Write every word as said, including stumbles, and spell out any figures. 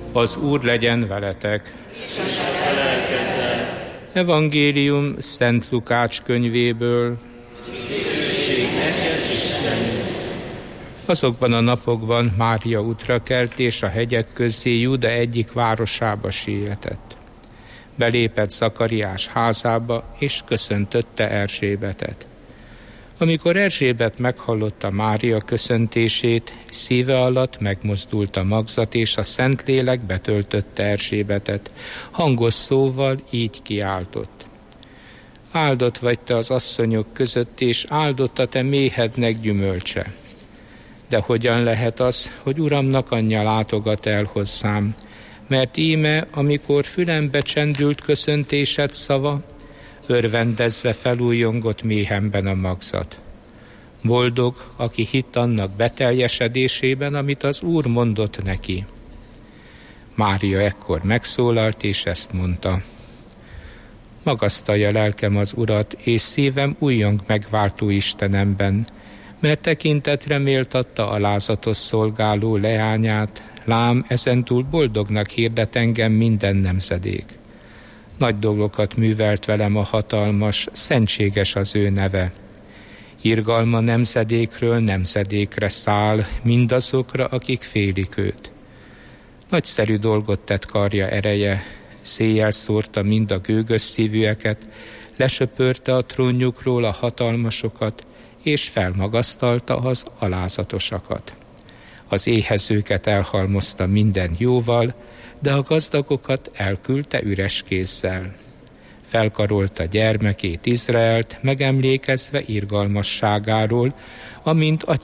Az Úr legyen veletek. Evangélium Szent Lukács könyvéből. Azokban a napokban Mária útra kelt, és a hegyek közé Júda egyik városába sietett. Belépett Zakariás házába, és köszöntötte Erzsébetet. Amikor Erzsébet meghallotta Mária köszöntését, szíve alatt megmozdult a magzat, és a Szentlélek betöltötte Erzsébetet. Hangos szóval így kiáltott: áldott vagy te az asszonyok között, és áldott a te méhednek gyümölcse. De hogyan lehet az, hogy Uramnak anyja látogat el hozzám? Mert íme, amikor fülembe csendült köszöntésed szava, örvendezve felújjongott méhemben a magzat. Boldog, aki hitt annak beteljesedésében, amit az Úr mondott neki. Mária ekkor megszólalt, és ezt mondta: magasztalja lelkem az Urat, és szívem újjong megváltó Istenemben, mert tekintetre méltatta alázatos szolgáló leányát, lám ezentúl boldognak hirdet engem minden nemzedék. Nagy dolgokat művelt velem a hatalmas, szentséges az ő neve. Irgalma nemzedékről nemzedékre száll, mindazokra, akik félik őt. Nagyszerű dolgot tett karja ereje, széjjel szórta mind a gőgös szívűeket, lesöpörte a trónjukról a hatalmasokat, és felmagasztalta az alázatosakat. Az éhezőket elhalmozta minden jóval, de a gazdagokat elküldte üres kézzel. Felkarolta gyermekét Izraelt, megemlékezve irgalmasságáról, amint